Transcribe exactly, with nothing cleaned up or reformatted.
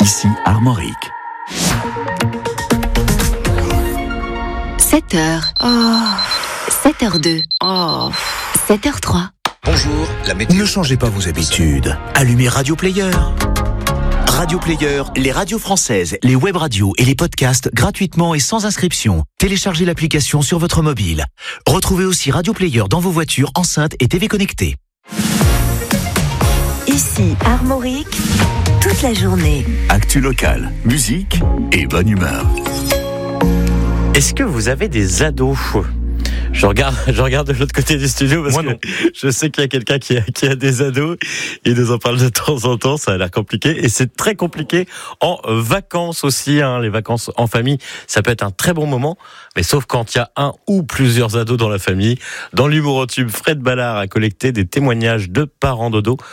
Ici Armorique. sept heures. Oh. sept heures deux. Oh. sept heures trois. Bonjour, la météo. Ne changez pas vos habitudes. Allumez Radio Player. Radio Player, les radios françaises, les web radios et les podcasts gratuitement et sans inscription. Téléchargez l'application sur votre mobile. Retrouvez aussi Radio Player dans vos voitures, enceintes et T V connectées. Ici Armorique, toute la journée. Actu locale, musique et bonne humeur. Est-ce que vous avez des ados ? Je regarde, je regarde de l'autre côté du studio parce Moi, que je sais qu'il y a quelqu'un qui a, qui a des ados. Il nous en parle de temps en temps. Ça a l'air compliqué et c'est très compliqué en vacances aussi. Hein. Les vacances en famille, ça peut être un très bon moment, mais sauf quand il y a un ou plusieurs ados dans la famille. Dans l'humour au tube, Fred Ballard a collecté des témoignages de parents dodo